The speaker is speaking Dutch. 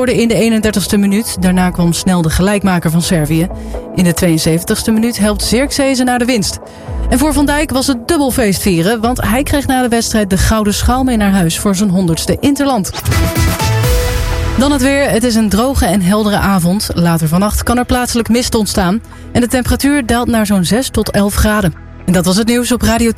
scoorde in de 31ste minuut. Daarna kwam snel de gelijkmaker van Servië. In de 72ste minuut helpt Zirkzee ze naar de winst. En voor Van Dijk was het dubbel feest vieren, want hij kreeg na de wedstrijd de gouden schaal mee naar huis voor zijn 100ste Interland. Dan het weer. Het is een droge en heldere avond. Later vannacht kan er plaatselijk mist ontstaan. En de temperatuur daalt naar zo'n 6 tot 11 graden. En dat was het nieuws op Radio